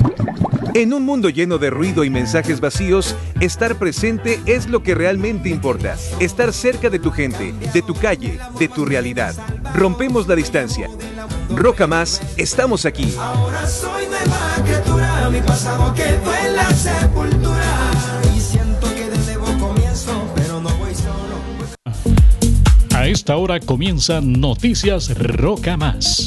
En un mundo lleno de ruido y mensajes vacíos, estar presente es lo que realmente importa. Estar cerca de tu gente, de tu calle, de tu realidad. Rompemos la distancia. Roca Más, estamos aquí. Ahora soy nueva criatura, mi pasado quedó en la sepultura. Y siento que de nuevo comienzo, pero no voy solo. A esta hora comienzan Noticias Roca Más.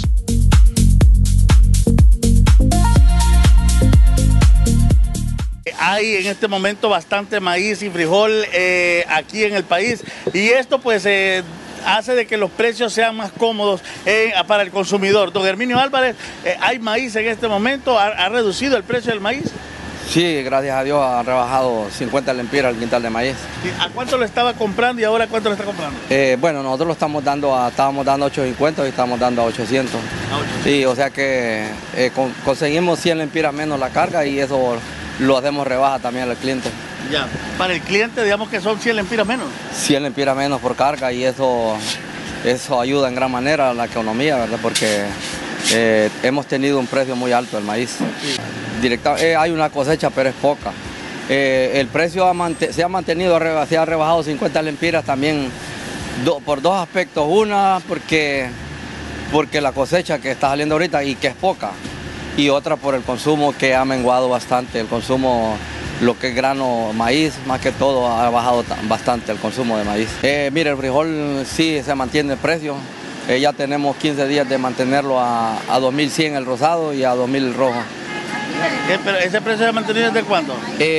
Hay en este momento bastante maíz y frijol aquí en el país y esto pues hace de que los precios sean más cómodos para el consumidor. Don Herminio Álvarez, ¿hay maíz en este momento? ¿Ha reducido el precio del maíz? Sí, gracias a Dios ha rebajado 50 lempiras el quintal de maíz. ¿A cuánto lo estaba comprando y ahora cuánto lo está comprando? Bueno, nosotros lo estábamos dando a 8.50 y estamos dando a 800. Sí, o sea que conseguimos 100 lempiras menos la carga y eso lo hacemos rebaja también al cliente. Ya, para el cliente digamos que son 100 lempiras menos. 100 lempiras menos por carga y eso ayuda en gran manera a la economía, ¿verdad? Porque hemos tenido un precio muy alto del maíz. Sí. Hay una cosecha, pero es poca. El precio se ha mantenido, se ha rebajado 50 lempiras también por dos aspectos. Una, porque la cosecha que está saliendo ahorita y que es poca. Y otra por el consumo que ha menguado bastante. El consumo, lo que es grano, maíz, más que todo, ha bajado bastante el consumo de maíz. Mire, el frijol sí se mantiene el precio. Ya tenemos 15 días de mantenerlo a 2.100 el rosado y a 2.000 el rojo. ¿Pero ese precio se ha mantenido desde cuándo?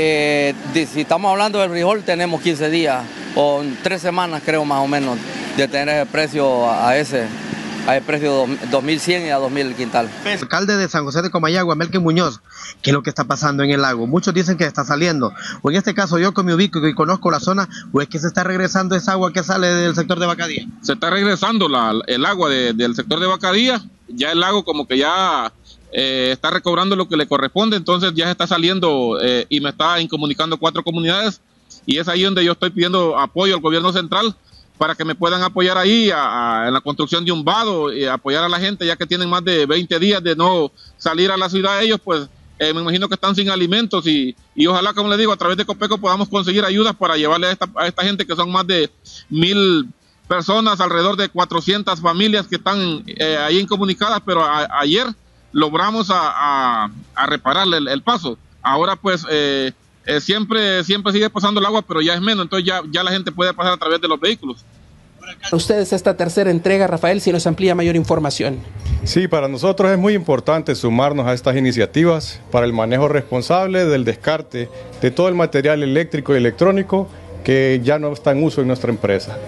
Si estamos hablando del frijol, tenemos 15 días o 3 semanas creo más o menos de tener el precio a ese precio 2.100 y a 2.000 el quintal. El alcalde de San José de Comayagua, Melqui Muñoz, ¿qué es lo que está pasando en el lago? Muchos dicen que está saliendo, o en este caso yo que me ubico y conozco la zona, o es que se está regresando esa agua que sale del sector de Bacadía. Se está regresando el agua del sector de Bacadía, ya el lago como que ya está recobrando lo que le corresponde, entonces ya se está saliendo y me está incomunicando 4 comunidades y es ahí donde yo estoy pidiendo apoyo al gobierno central para que me puedan apoyar ahí en la construcción de un vado y apoyar a la gente, ya que tienen más de 20 días de no salir a la ciudad ellos, pues me imagino que están sin alimentos y ojalá, como les digo, a través de Copeco podamos conseguir ayudas para llevarle a esta gente que son más de 1.000 personas, alrededor de 400 familias que están ahí incomunicadas, pero ayer logramos a repararle el paso. Ahora pues siempre sigue pasando el agua, pero ya es menos, entonces ya la gente puede pasar a través de los vehículos. Ustedes esta tercera entrega, Rafael, si nos amplía mayor información. Sí, para nosotros es muy importante sumarnos a estas iniciativas para el manejo responsable del descarte de todo el material eléctrico y electrónico que ya no está en uso en nuestra empresa.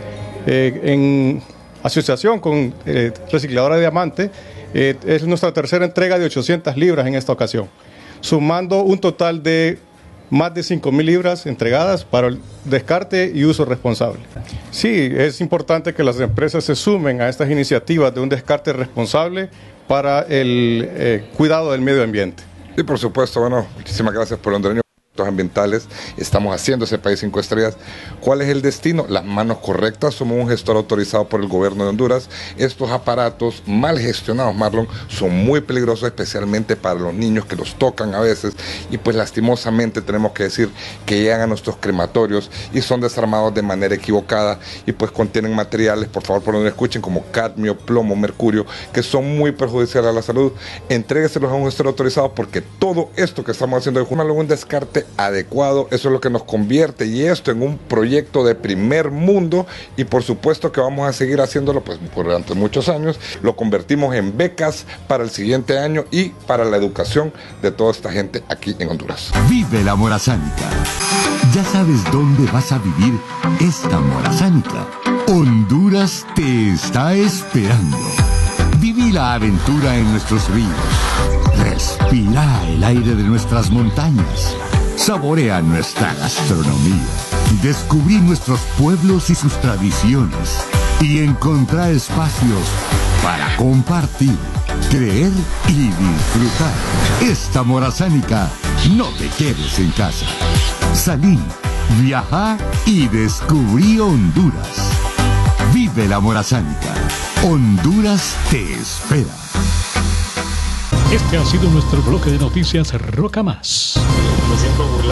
En asociación con Recicladora de Diamante, es nuestra tercera entrega de 800 libras en esta ocasión, sumando un total de más de 5.000 libras entregadas para el descarte y uso responsable. Sí, es importante que las empresas se sumen a estas iniciativas de un descarte responsable para el cuidado del medio ambiente. Sí, por supuesto. Bueno, muchísimas gracias por el hondureño. Ambientales, estamos haciendo ese país 5 estrellas. ¿Cuál es el destino? Las manos correctas. Somos un gestor autorizado por el gobierno de Honduras. Estos aparatos mal gestionados, Marlon, son muy peligrosos, especialmente para los niños que los tocan a veces y pues lastimosamente tenemos que decir que llegan a nuestros crematorios y son desarmados de manera equivocada y pues contienen materiales, por favor, por donde escuchen, como cadmio, plomo, mercurio, que son muy perjudiciales a la salud. Entrégueselos a un gestor autorizado porque todo esto que estamos haciendo es un descarte adecuado, eso es lo que nos convierte y esto en un proyecto de primer mundo y por supuesto que vamos a seguir haciéndolo pues durante muchos años. Lo convertimos en becas para el siguiente año y para la educación de toda esta gente aquí en Honduras. Vive la Morazánica. Ya sabes dónde vas a vivir esta Morazánica. Honduras te está esperando. Viví la aventura en nuestros ríos. Respira el aire de nuestras montañas. Saborea nuestra gastronomía. Descubrí nuestros pueblos y sus tradiciones. Y encontrar espacios para compartir, creer y disfrutar. Esta Morazánica, no te quedes en casa. Salí, viajá y descubrí Honduras. Vive la Morazánica. Honduras te espera. Este ha sido nuestro bloque de noticias Roca Más. Me siento burlado.